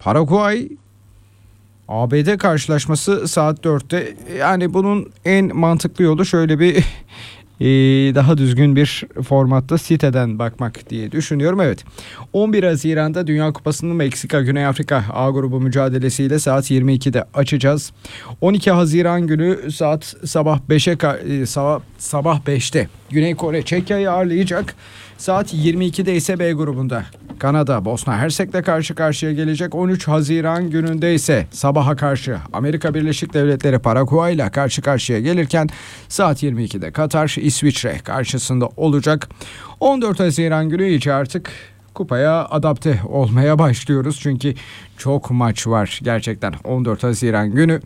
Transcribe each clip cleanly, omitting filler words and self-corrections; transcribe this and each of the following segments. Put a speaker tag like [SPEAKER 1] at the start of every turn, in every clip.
[SPEAKER 1] Paraguay ABD karşılaşması saat 4'te. Yani bunun en mantıklı yolu şöyle bir daha düzgün bir formatta siteden bakmak diye düşünüyorum. Evet, 11 Haziran'da Dünya Kupası'nın Meksika Güney Afrika A grubu mücadelesiyle saat 22'de açacağız. 12 Haziran günü sabah 5'te Güney Kore Çekya'yı ağırlayacak. Saat 22'de ise B grubunda Kanada Bosna Hersek'le karşı karşıya gelecek. 13 Haziran gününde ise sabaha karşı Amerika Birleşik Devletleri Paraguay ile karşı karşıya gelirken saat 22'de Katar İsviçre karşısında olacak. 14 Haziran günü iyice artık kupaya adapte olmaya başlıyoruz. Çünkü çok maç var gerçekten 14 Haziran günü.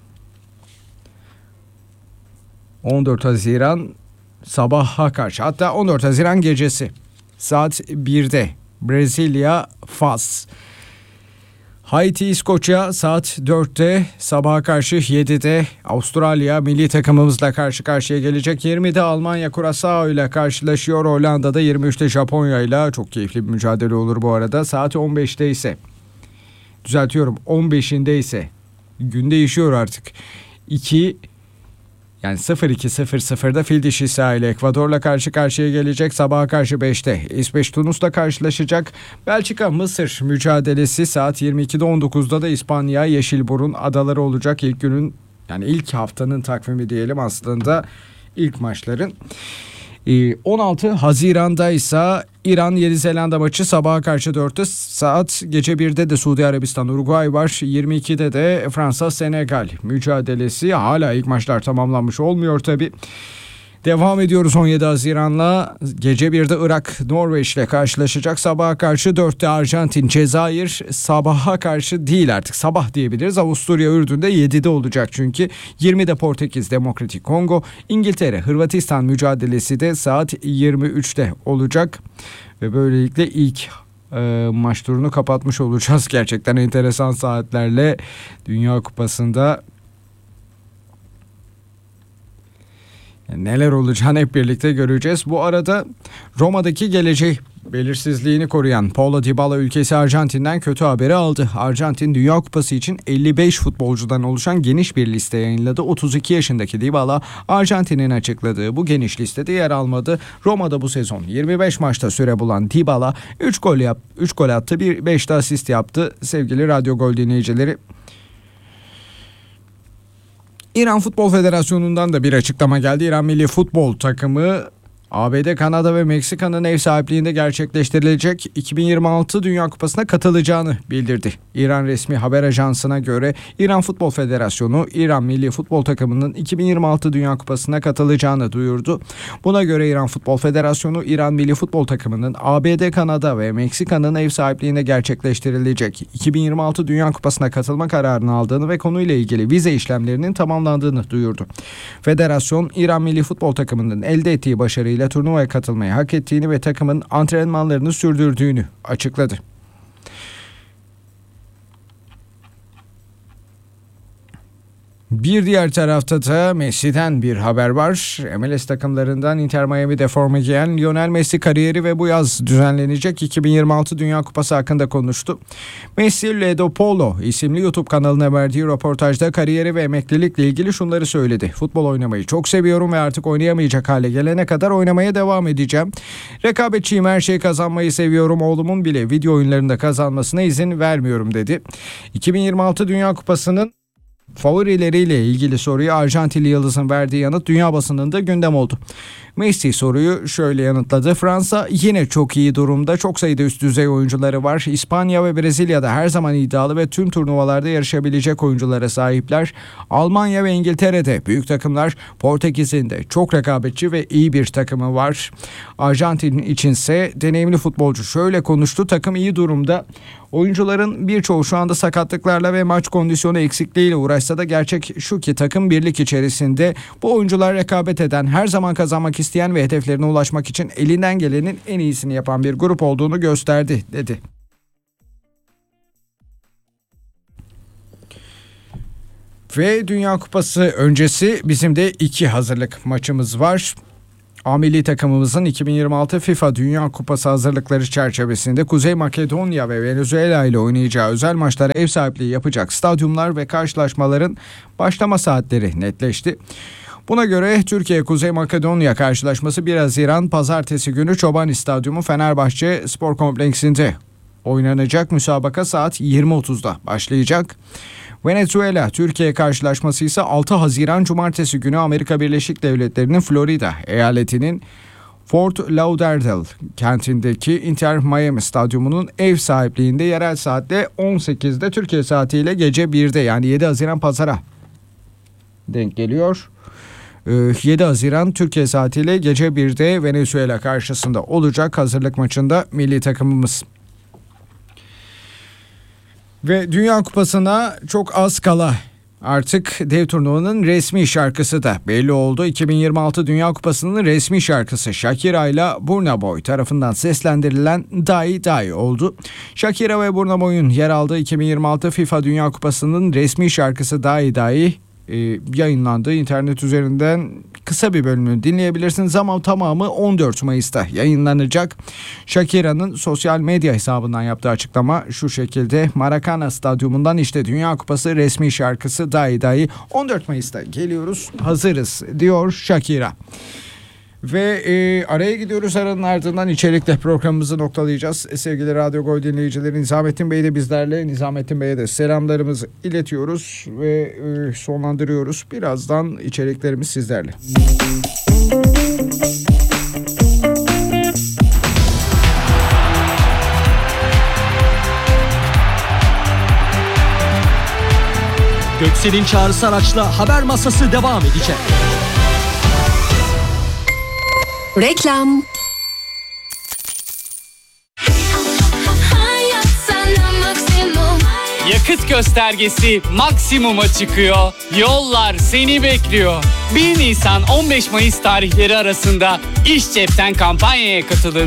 [SPEAKER 1] 14 Haziran sabaha karşı, hatta 14 Haziran gecesi saat 1'de Brezilya Fas. Haiti İskoçya saat 4'te, sabaha karşı 7'de Avustralya milli takımımızla karşı karşıya gelecek. 20'de Almanya Curaçao ile karşılaşıyor. Hollanda'da 23'te Japonya ile çok keyifli bir mücadele olur bu arada. Saat 15'te ise, düzeltiyorum 15'inde ise, gün değişiyor artık. 02:00'da Fil Dişi sahili Ekvador'la karşı karşıya gelecek. Sabaha karşı 5'te İsveç Tunus'la karşılaşacak. Belçika Mısır mücadelesi saat 22'de, 19'da da İspanya Yeşilburun adaları olacak. İlk günün, yani ilk haftanın takvimi diyelim aslında, ilk maçların. 16 Haziran'da ise İran Yeni Zelanda maçı sabaha karşı 4'te, saat gece 1'de de Suudi Arabistan Uruguay var. 22'de de Fransa Senegal mücadelesi. Hala ilk maçlar tamamlanmış olmuyor tabi. Devam ediyoruz 17 Haziran'la. Gece 1'de Irak Norveç ile karşılaşacak. Sabaha karşı 4'te Arjantin Cezayir. Sabaha karşı değil, artık sabah diyebiliriz. Avusturya Ürdün'de 7'de olacak çünkü. 20'de Portekiz Demokratik Kongo. İngiltere Hırvatistan mücadelesi de saat 23'te olacak. Ve böylelikle ilk maç turunu kapatmış olacağız. Gerçekten enteresan saatlerle Dünya Kupası'nda neler olacağını hep birlikte göreceğiz. Bu arada Roma'daki geleceği belirsizliğini koruyan Paulo Dybala ülkesi Arjantin'den kötü haberi aldı. Arjantin Dünya Kupası için 55 futbolcudan oluşan geniş bir liste yayınladı. 32 yaşındaki Dybala Arjantin'in açıkladığı bu geniş listede yer almadı. Roma'da bu sezon 25 maçta süre bulan Dybala 3 gol attı, 5 de asist yaptı. Sevgili Radyo Gol dinleyicileri, İran Futbol Federasyonu'ndan da bir açıklama geldi. İran milli futbol takımı ABD, Kanada ve Meksika'nın ev sahipliğinde gerçekleştirilecek 2026 Dünya Kupası'na katılacağını bildirdi. İran resmi haber ajansına göre İran Futbol Federasyonu İran milli futbol takımının 2026 Dünya Kupası'na katılacağını duyurdu. Buna göre İran Futbol Federasyonu İran milli futbol takımının ABD, Kanada ve Meksika'nın ev sahipliğinde gerçekleştirilecek 2026 Dünya Kupası'na katılma kararını aldığını ve konuyla ilgili vize işlemlerinin tamamlandığını duyurdu. Federasyon, İran milli futbol takımının elde ettiği başarıyla turnuvaya katılmayı hak ettiğini ve takımın antrenmanlarını sürdürdüğünü açıkladı. Bir diğer tarafta da Messi'den bir haber var. MLS takımlarından Inter Miami'de forma giyen Lionel Messi kariyeri ve bu yaz düzenlenecek 2026 Dünya Kupası hakkında konuştu. Messi, Ledo Polo isimli YouTube kanalına verdiği röportajda kariyeri ve emeklilikle ilgili şunları söyledi. Futbol oynamayı çok seviyorum ve artık oynayamayacak hale gelene kadar oynamaya devam edeceğim. Rekabetçiyim, her şeyi kazanmayı seviyorum. Oğlumun bile video oyunlarında kazanmasına izin vermiyorum dedi. 2026 Dünya Kupası'nın favorileriyle ilgili soruyu Arjantinli yıldızın verdiği yanıt dünya basınında gündem oldu. Messi soruyu şöyle yanıtladı. Fransa yine çok iyi durumda. Çok sayıda üst düzey oyuncuları var. İspanya ve Brezilya'da her zaman iddialı ve tüm turnuvalarda yarışabilecek oyunculara sahipler. Almanya ve İngiltere'de büyük takımlar. Portekiz'in de çok rekabetçi ve iyi bir takımı var. Arjantin içinse deneyimli futbolcu şöyle konuştu. Takım iyi durumda. Oyuncuların birçoğu şu anda sakatlıklarla ve maç kondisyonu eksikliğiyle uğraşsa da gerçek şu ki takım birlik içerisinde. Bu oyuncular rekabet eden, her zaman kazanmak isteyen ve hedeflerine ulaşmak için elinden gelenin en iyisini yapan bir grup olduğunu gösterdi, dedi. Ve Dünya Kupası öncesi bizim de 2 hazırlık maçımız var. A milli takımımızın 2026 FIFA Dünya Kupası hazırlıkları çerçevesinde Kuzey Makedonya ve Venezuela ile oynayacağı özel maçlara ev sahipliği yapacak stadyumlar ve karşılaşmaların başlama saatleri netleşti. Buna göre Türkiye-Kuzey Makedonya karşılaşması 1 Haziran Pazartesi günü Çobani Stadyumu Fenerbahçe Spor Kompleksinde oynanacak. Müsabaka saat 20.30'da başlayacak. Venezuela Türkiye karşılaşması ise 6 Haziran Cumartesi günü Amerika Birleşik Devletleri'nin Florida eyaletinin Fort Lauderdale kentindeki Inter Miami Stadyumu'nun ev sahipliğinde yerel saatle 18'de, Türkiye saatiyle gece 1'de, yani 7 Haziran Pazar'a denk geliyor. 7 Haziran Türkiye saatiyle gece 1'de Venezuela karşısında olacak hazırlık maçında milli takımımız. Ve Dünya Kupası'na çok az kala artık dev turnuvanın resmi şarkısı da belli oldu. 2026 Dünya Kupası'nın resmi şarkısı Shakira ile Burna Boy tarafından seslendirilen Dai Dai oldu. Shakira ve Burna Boy'un yer aldığı 2026 FIFA Dünya Kupası'nın resmi şarkısı Dai Dai yayınlandı. İnternet üzerinden kısa bir bölümünü dinleyebilirsiniz ama tamamı 14 Mayıs'ta yayınlanacak. Shakira'nın sosyal medya hesabından yaptığı açıklama şu şekilde: Maracana Stadyumundan işte Dünya Kupası resmi şarkısı Dai Dai, 14 Mayıs'ta geliyoruz, hazırız diyor Shakira. Ve araya gidiyoruz. Aranın ardından içerikle programımızı noktalayacağız. Sevgili Radyo Gol dinleyicileri, Nizamettin Bey de bizlerle. Nizamettin Bey'e de selamlarımızı iletiyoruz ve sonlandırıyoruz. Birazdan içeriklerimiz sizlerle.
[SPEAKER 2] Göksel'in çağrısı araçla haber masası devam edecek.
[SPEAKER 3] Reklam.
[SPEAKER 4] Yakıt göstergesi maksimuma çıkıyor. Yollar seni bekliyor. 1 Nisan 15 Mayıs tarihleri arasında İş Cep'ten kampanyaya katılın.